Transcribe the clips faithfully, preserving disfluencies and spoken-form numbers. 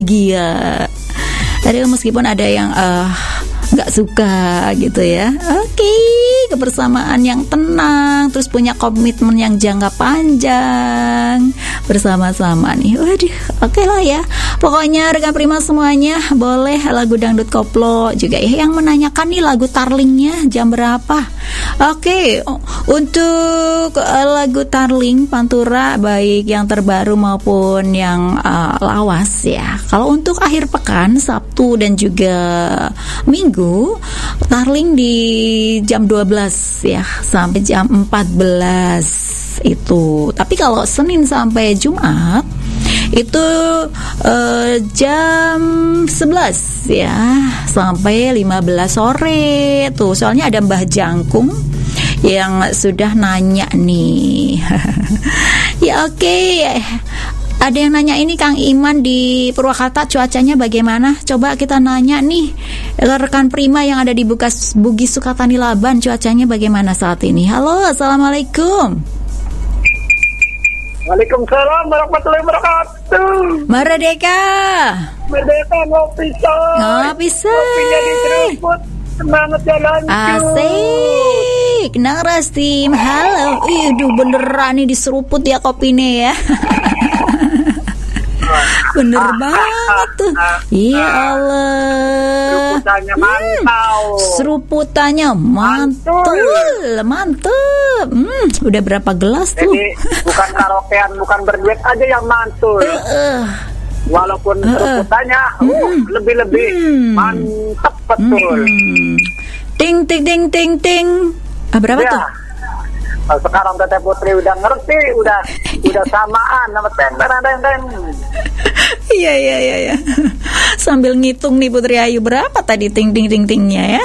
nostalgia. Tadi meskipun ada yang uh, nggak suka gitu ya. Oke, okay, kebersamaan yang tenang, terus punya komitmen yang jangka panjang bersama-sama nih. Waduh, oke okay lah ya. Pokoknya rekan Prima semuanya boleh lagu dangdut koplo juga ya. Yang menanyakan nih lagu Tarlingnya jam berapa? Oke, okay, untuk uh, lagu Tarling Pantura baik yang terbaru maupun yang uh, lawas ya. Kalau untuk akhir pekan Sabtu dan juga Minggu, Tarling di jam dua belas ya sampai jam empat belas itu. Tapi kalau Senin sampai Jumat itu uh, jam sebelas ya sampai lima belas sore tuh. Soalnya ada Mbah Jangkung yang sudah nanya nih. Ya oke okay. Ada yang nanya ini Kang Iman di Purwakarta cuacanya bagaimana? Coba kita nanya nih rekan Prima yang ada di Bukas, Bugis Sukatani Laban, cuacanya bagaimana saat ini? Halo, assalamualaikum. Waalaikumsalam warahmatullahi wabarakatuh. Merdeka. Merdeka ngopi soy. Ngopi soy. Kopinya diseruput. Semangat jalan. Asik. Nang Rastim. Halo. Iduh beneran nih diseruput ya kopinya ya. Bener banget tuh. Ya Allah. Seruputannya mantau. Hmm, seruputannya mantul, mantep. Hmm, udah berapa gelas tuh? Jadi bukan karaokean, bukan berduet aja yang mantul. Uh, uh. Walaupun uh, uh. seruputannya uh, hmm. lebih-lebih hmm. mantep betul. Hmm. Ting ting ting ting ting. Ah, berapa ya. Tuh? Sekarang Teteh Putri udah ngerti, udah udah samaan sama ten-ten-ten. Iya iya iya ya. Sambil ngitung nih Putri Ayu berapa tadi ting ting ting tingnya ya.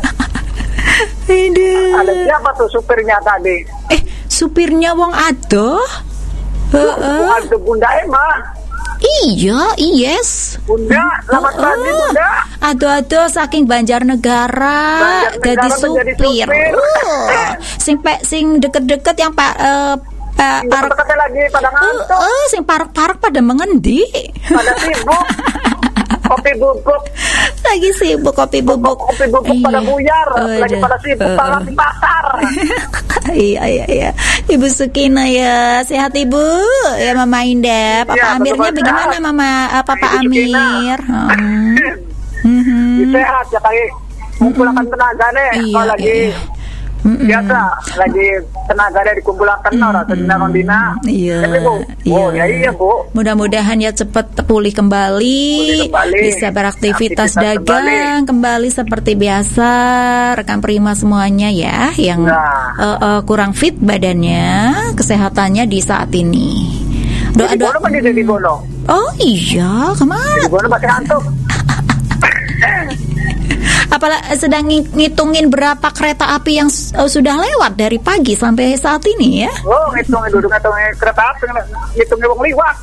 Ada siapa tuh supirnya tadi? Eh, supirnya wong adoh? Heeh. Bukan tuh Bunda Emma. Iya, yes. Bunda, selamat uh, pagi Bunda. Aduh-aduh saking Banjarnegara, Banjarnegara jadi supir. supir. Uh, sing pe, sing deket-deket yang pak uh, pa, parek lagi pada ngantuk. Uh, uh, sing parek-parek pada mengendi. Pada sibuk. Kopi bubuk. Lagi sibuk kopi bubuk. Kopi bubuk iya. Pada buyar, uh, lagi pada sibuk uh, uh. di pasar. Iya iya iya. Ibu Sukina ya, sehat Ibu. Ya Mama Indah, Papa ya, Amirnya bagaimana Mama uh, Papa Ibu Amir? Hmm. Mm-hmm. Sehat ya kali mengumpulkan tenaga nih iya, kalau lagi iya. Mm-mm. biasa lagi tenaga deh dikumpulkan orang sedina rondina. Iya. Jadi, Bu. Iya. Oh ya iya Bu. Mudah-mudahan ya cepat pulih kembali, pulih kembali. Bisa beraktivitas aktivitas dagang kembali. kembali seperti biasa. Rekan Prima semuanya ya yang nah. uh, uh, kurang fit badannya, kesehatannya di saat ini. Doa doa. Jadi Bono. Oh iya, kemana? Jadi Bono masih ngantuk. Apalagi sedang ngitungin berapa kereta api yang uh, sudah lewat dari pagi sampai saat ini ya? Oh, ngitungin duduk ngitungin kereta api, ngitungin wong liwat.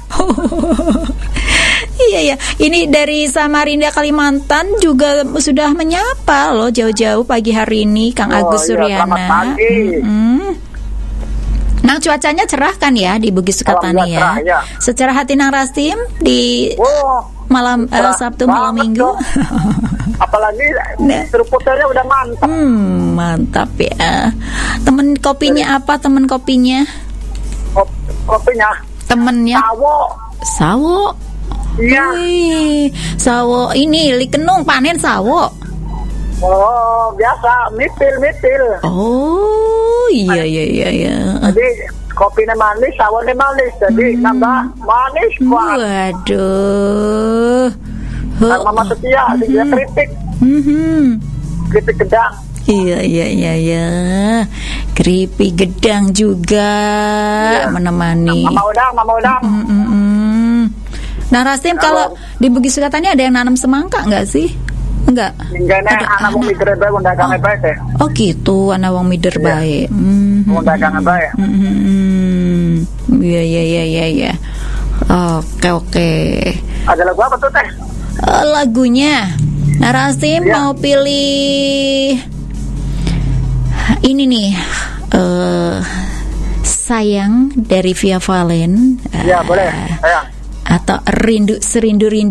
Iya ya, ini dari Samarinda Kalimantan juga sudah menyapa loh jauh-jauh pagi hari ini Kang oh, Agus iya, Suryana. Selamat pagi. Mm-hmm. Nah cuacanya cerah kan ya di Bugis Sukatani ya? ya. Secara hati Nang Rastim di oh, malam uh, Sabtu malam Minggu. Apalagi nah. seruputnya udah mantap. Hmm, mantap ya. Temen kopinya apa? Temen kopinya? Kop, kopinya? Temennya? Sawo. Sawo. Iya. Wih, sawo ini likenung panen sawo. Oh, biasa mipil-mipil. Oh, iya iya iya iya. Jadi kopinya manis, sawonya manis. Jadi hmm. nambah manis kuat. Waduh. Sama Mama Setia, mm-hmm. dia kritik. Mm-hmm. Kritik gedang. Iya iya iya iya. Keripik gedang juga iya. menemani. Mama udang, Mama udang. Mm-hmm. Nah, Rastim kalau di Bugis Sukatani ada yang nanam semangka enggak sih? Enggak. Enggak nih, anak wong mider bae wong dagang bae teh. Oh gitu, anak wong mider bae. Mhm. Wong dagang bae. Mhm. Iya iya iya iya iya. Oke oke. Ada lagu apa tuh teh? Uh, lagunya Nah Rastim ya. Mau pilih ini nih uh, Sayang dari Via Valen. Iya uh, boleh sayang. Atau rindu serindu-rindunya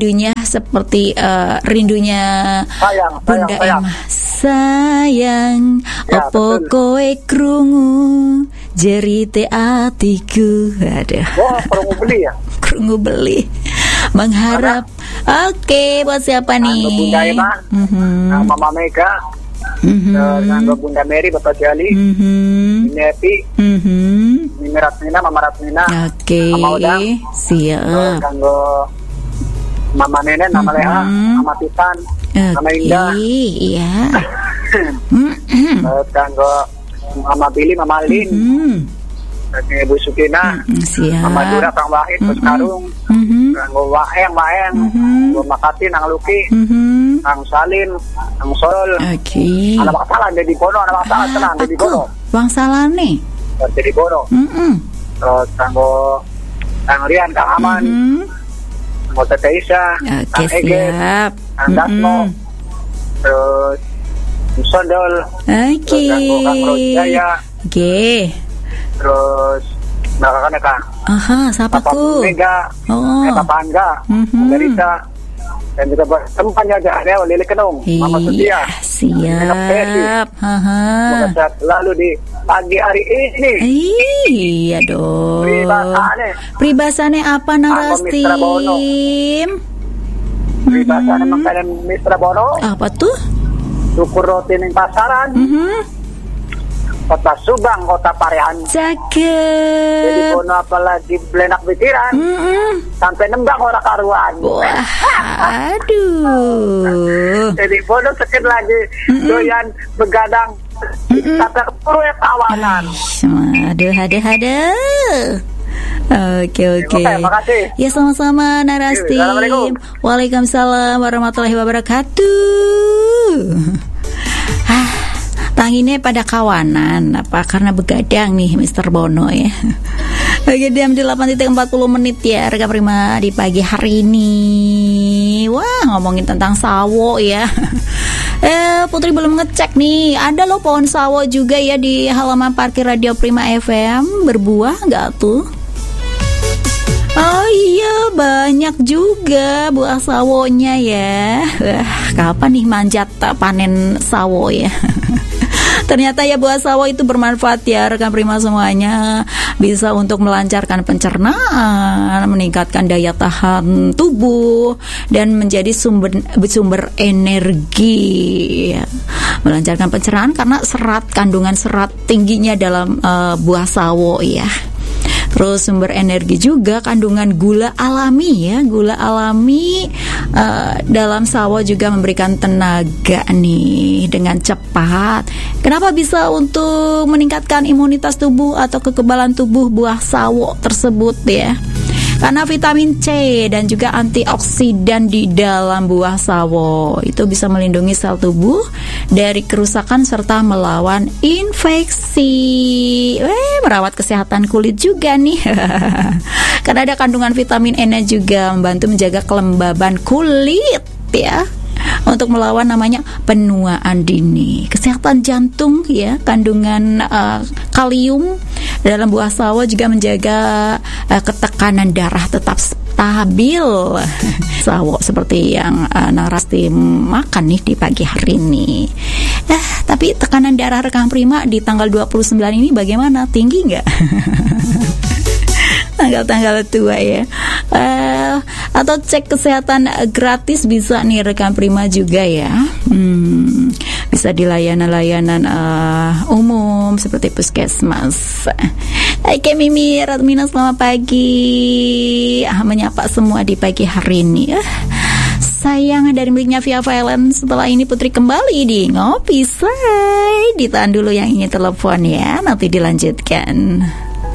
seperti uh, rindunya sayang, Bunda sayang, Emma. Sayang, Ya, opo betul. kowe krungu jerite atiku. Aduh. Oh, perlu beli ya. Krungu beli. Mengharap. Oke, buat siapa nih? Untuk Bunda Emma, Mhm. nah, Mama Mega, Mhm. dengan Bunda Mary, Bapak Jali, Mhm. Ini Epi, Mhm. Mimi Ratmina, Mama Ratmina, Oke, Mama Udang, siap. kanggo Mama Nenek, Mama Leha, Mhm. Mama Titan, Mama Oke, Indah, iya. Mhm. terus kanggo Mama Billy, Mama Lin, Mhm. terus Ibu Sukina, Mhm, siap. Mama Dura, Kang Wahid, terus Mhm. Karung, Mhm. kanggo Waeng, Waeng, Mhm. kanggo Makati, Nang Luki, Mhm. Kang Salin, Kang Sol, Oke. anak masalah Dedi Bono, anak masalah tenang Dedi Bono, Bang Salane. Dedi Bono, Mhm. terus kanggo Kang Rian, Kang Aman, Mhm. kanggo Tete Isya, Oke, Kang Ege, siap. Kang Dasmo, Mhm. terus Sondol, Oke. terus kanggo Kang Rojaya, Oke. terus belakang Kang Aha, siapa Papa tuh? Mega, Oh. eh, Papa Angga, Mhm. Derita, dan juga temannya ada Lili Kenung, Mama Iya, Setia. siap. Haha. Semoga sehat selalu di pagi hari ini. Iya dong. Peribahasane, Peribahasane apa Mister Bono. Narastim? peribahasane makanan Mister Bono, Apa tuh? tukur roti ning pasaran, Mhm. kota Subang, kota Parian. Jadi Cakep. Bono apalagi belenak pikiran, Mhm. sampai nembang orang karuan. Wah, aduh. Jadi Bono sekit lagi doyan begadang, sampai kepuru ya kawanan. Aduh, aduh, aduh. Oke, oke. Oke, makasih. Ya, sama-sama Narastim. Assalamualaikum. Waalaikumsalam warahmatullahi wabarakatuh. Ah, tanginnya pada kawanan apa karena begadang nih Mister Bono ya. Oke, jam delapan titik empat puluh menit ya Reka Prima di pagi hari ini. Wah, ngomongin tentang sawo ya. Eh, Putri belum ngecek nih. Ada loh pohon sawo juga ya di halaman parkir Radio Prima F M. Berbuah nggak tuh? Oh iya, banyak juga buah sawonya ya. Wah, kapan nih manjat panen sawo ya? Ternyata ya buah sawo itu bermanfaat ya rekan Prima semuanya. Bisa untuk melancarkan pencernaan, meningkatkan daya tahan tubuh, dan menjadi sumber sumber energi. Melancarkan pencernaan karena serat, kandungan serat tingginya dalam uh, buah sawo ya. Terus sumber energi juga kandungan gula alami ya, gula alami uh, dalam sawo juga memberikan tenaga nih dengan cepat. Kenapa bisa untuk meningkatkan imunitas tubuh atau kekebalan tubuh buah sawo tersebut ya? Karena vitamin C dan juga antioksidan di dalam buah sawo itu bisa melindungi sel tubuh dari kerusakan serta melawan infeksi. Eh, merawat kesehatan kulit juga nih. Karena ada kandungan vitamin N juga membantu menjaga kelembaban kulit ya. Untuk melawan namanya penuaan dini. Kesehatan jantung ya, kandungan uh, kalium dalam buah sawo juga menjaga uh, ketekanan darah tetap stabil. Sawo seperti yang uh, Narastim makan nih di pagi hari ini. Eh, tapi tekanan darah rekan Prima di tanggal dua puluh sembilan ini bagaimana? Tinggi nggak? Tanggal-tanggal tua ya. Uh, atau cek kesehatan gratis bisa nih rekan Prima juga ya. Hmm, bisa di layanan-layanan uh, umum seperti puskesmas. Oke, Mimi Ratmina selamat pagi. Ah, menyapa semua di pagi hari ini. Uh, sayang dari miliknya Via Violence. Setelah ini Putri kembali di Ngopi Say. Ditahan dulu yang ingin telepon ya, nanti dilanjutkan.